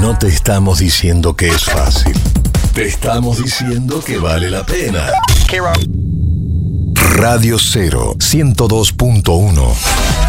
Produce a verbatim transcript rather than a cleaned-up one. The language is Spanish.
No te estamos diciendo que es fácil. Te estamos diciendo que vale la pena. Radio Cero, ciento dos punto uno.